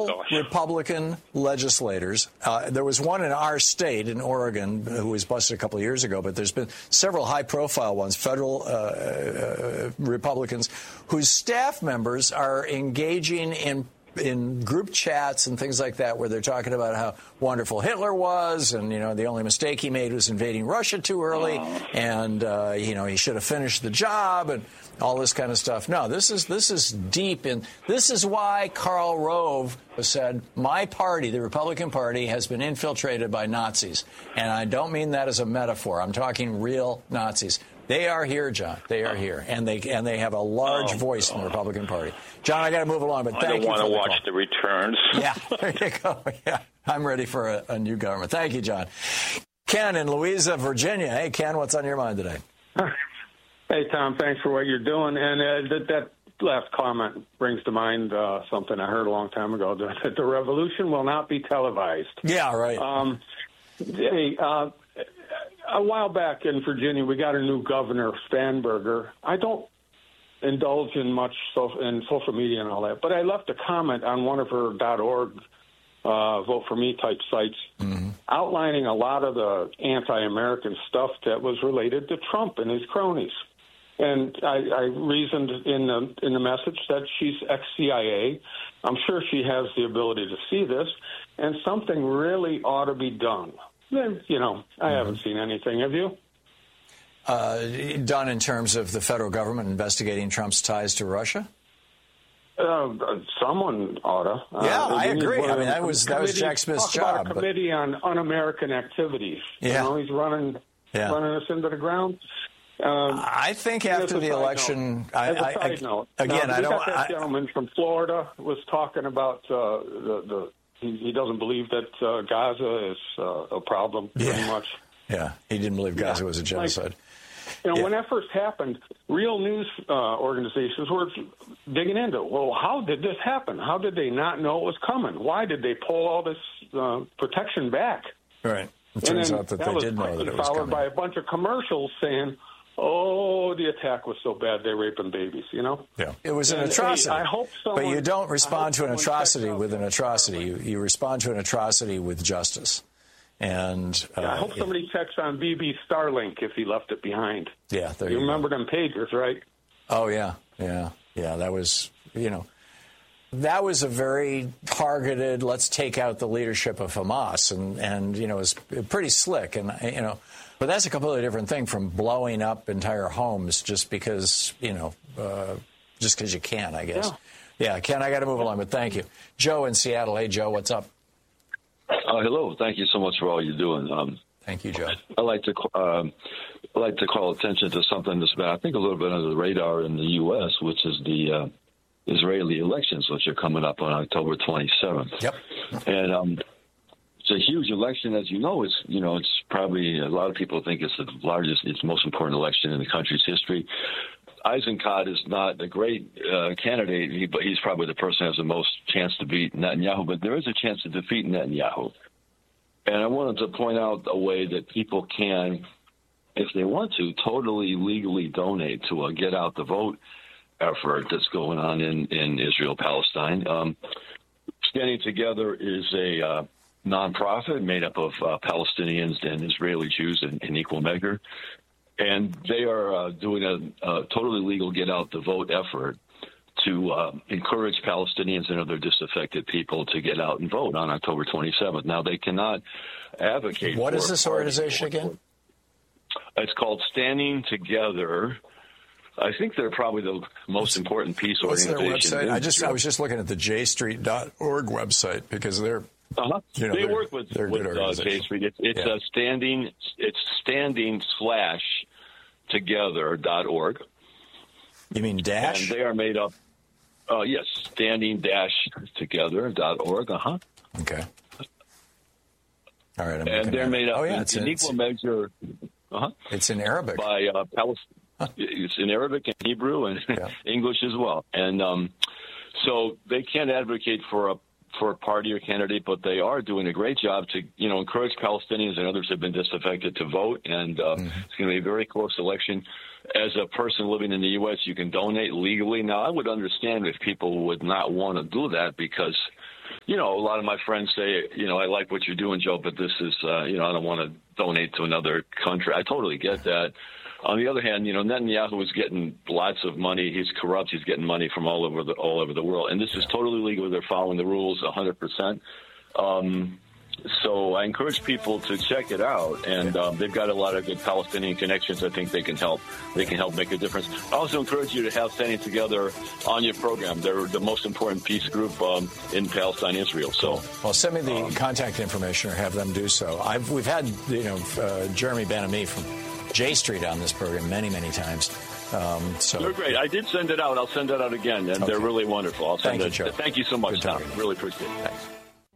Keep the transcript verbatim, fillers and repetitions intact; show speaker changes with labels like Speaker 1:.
Speaker 1: several Republican legislators. Uh, there was one in our state, in Oregon, who was busted a couple of years ago, but there's been several high-profile ones, federal uh, uh, Republicans, whose staff members are engaging in in group chats and things like that, where they're talking about how wonderful Hitler was, and, you know, the only mistake he made was invading Russia too early, and, uh, you know, he should have finished the job, and all this kind of stuff. No, this is this is deep in. This is why Karl Rove said, my party, the Republican Party, has been infiltrated by Nazis. And I don't mean that as a metaphor. I'm talking real Nazis. They are here, John. They are here, and they and they have a large oh, voice in the Republican Party. John, I got to move along, but thank
Speaker 2: I don't
Speaker 1: you
Speaker 2: want
Speaker 1: for
Speaker 2: to
Speaker 1: the
Speaker 2: watch
Speaker 1: call.
Speaker 2: the returns.
Speaker 1: Yeah, there you go. Yeah, I'm ready for a, a new government. Thank you, John. Ken in Louisa, Virginia. Hey, Ken, what's on your mind today?
Speaker 3: Hey, Tom, thanks for what you're doing. And uh, that, that last comment brings to mind uh, something I heard a long time ago, that the revolution will not be televised.
Speaker 1: Yeah, right.
Speaker 3: Um, hey, uh, a while back in Virginia, we got a new governor, Spanberger. I don't indulge in much so, in social media and all that, but I left a comment on one of her .org uh, vote for me type sites, mm-hmm. outlining a lot of the anti-American stuff that was related to Trump and his cronies. And I, I reasoned in the in the message that she's ex-C I A. I'm sure she has the ability to see this, and something really ought to be done. You know, I mm-hmm. haven't seen anything. Have you?
Speaker 1: Uh, done in terms of the federal government investigating Trump's ties to Russia?
Speaker 3: Uh, someone ought to.
Speaker 1: Yeah,
Speaker 3: uh,
Speaker 1: I agree. I mean, that was that was Jack Smith's
Speaker 3: talk
Speaker 1: job.
Speaker 3: About a committee but... on un-American activities.
Speaker 1: Yeah.
Speaker 3: You know, he's running yeah. running us into the ground. Um,
Speaker 1: I think after the election,
Speaker 3: I,
Speaker 1: I,
Speaker 3: I, I note.
Speaker 1: again,
Speaker 3: now,
Speaker 1: I don't.
Speaker 3: Got that
Speaker 1: I,
Speaker 3: gentleman from Florida was talking about uh, the the. He, he doesn't believe that uh, Gaza is uh, a problem.
Speaker 1: Yeah.
Speaker 3: Pretty much.
Speaker 1: Yeah, he didn't believe Gaza yeah. was a genocide.
Speaker 3: Like, you know, yeah. when that first happened, real news uh, organizations were digging into it. Well, how did this happen? How did they not know it was coming? Why did they pull all this uh, protection back?
Speaker 1: Right. It turns out that, that they did know that it was
Speaker 3: followed
Speaker 1: coming.
Speaker 3: by a bunch of commercials saying, oh, the attack was so bad they're raping babies, you know?
Speaker 1: Yeah. It was an
Speaker 3: and,
Speaker 1: atrocity.
Speaker 3: Hey, I hope someone,
Speaker 1: but you don't respond to an atrocity with an
Speaker 3: that.
Speaker 1: atrocity. You, you respond to an atrocity with justice. And uh,
Speaker 3: yeah, I hope somebody yeah. checks on B B Starlink if he left it behind.
Speaker 1: Yeah, there
Speaker 3: you,
Speaker 1: you
Speaker 3: remember
Speaker 1: go.
Speaker 3: them pagers, right?
Speaker 1: Oh, yeah, yeah, yeah. That was, you know, that was a very targeted, let's take out the leadership of Hamas. And, and you know, it was pretty slick. And, you know, but that's a completely different thing from blowing up entire homes just because, you know, uh, just because you can, I guess. Yeah, yeah Ken, I got to move along, but thank you. Joe in Seattle. Hey, Joe, what's up?
Speaker 4: Uh, hello. Thank you so much for all you're doing. Um,
Speaker 1: Thank you, Joe.
Speaker 4: I like to um, I like to call attention to something that's been, I think, a little bit under the radar in the U S, which is the uh, Israeli elections, which are coming up on October twenty-seventh.
Speaker 1: Yep.
Speaker 4: And um, it's a huge election, as you know. It's you know, it's probably a lot of people think it's the largest, it's the most important election in the country's history. Eisenkot is not a great uh, candidate, he, but he's probably the person who has the most chance to beat Netanyahu. But there is a chance to defeat Netanyahu. And I wanted to point out a way that people can, if they want to, totally legally donate to a Get Out the Vote effort that's going on in, in Israel-Palestine. Um, Standing Together is a uh, nonprofit made up of uh, Palestinians and Israeli Jews in, in equal measure. And they are uh, doing a, a totally legal Get Out the Vote effort to uh, encourage Palestinians and other disaffected people to get out and vote on October twenty-seventh. Now, they cannot advocate
Speaker 1: What
Speaker 4: for
Speaker 1: is this organization again?
Speaker 4: It's called Standing Together. I think they're probably the most important peace
Speaker 1: What's
Speaker 4: organization.
Speaker 1: Their website? I just I was just looking at the j street dot org website because they're
Speaker 4: uh-huh. you know,
Speaker 1: they
Speaker 4: work with, with uh, J Street. It's, it's yeah. a standing it's standing slash together dot org.
Speaker 1: You mean dash?
Speaker 4: And they are made up. Uh, yes, standing dash together dot org. Uh huh.
Speaker 1: Okay. All right. I'm
Speaker 4: and they're made up
Speaker 1: oh, yeah,
Speaker 4: in,
Speaker 1: it's
Speaker 4: in
Speaker 1: in,
Speaker 4: equal measure. Uh huh.
Speaker 1: It's in Arabic.
Speaker 4: By uh, Palestine. Huh. It's in Arabic and Hebrew and yeah. English as well. And um, so they can't advocate for a for a party or candidate, but they are doing a great job to, you know, encourage Palestinians and others who have been disaffected to vote. And uh, mm-hmm. it's going to be a very close election. as a person living in the U S, you can donate legally. Now, I would understand if people would not want to do that because, you know, a lot of my friends say, you know, I like what you're doing, Joe, but this is, uh, you know, I don't want to donate to another country. I totally get that. On the other hand, you know, Netanyahu is getting lots of money. He's corrupt. He's getting money from all over the all over the world, and this is totally legal. They're following the rules one hundred percent. Um, so I encourage people to check it out, and um, they've got a lot of good Palestinian connections. I think they can help. They can help make a difference. I also encourage you to have Standing Together on your program. They're the most important peace group um, in Palestine, Israel. So,
Speaker 1: well, send me the
Speaker 4: um,
Speaker 1: contact information or have them do so. I've we've had you know uh, Jeremy Ben-Ami from J Street on this program many, many times. Um, so
Speaker 4: they're great. I did send it out. I'll send it out again, and okay. They're really wonderful. I'll send
Speaker 1: Thank
Speaker 4: it.
Speaker 1: you, Joe.
Speaker 4: Thank you so much,
Speaker 1: Good
Speaker 4: Tom.
Speaker 1: talking.
Speaker 4: Really appreciate it. Thanks.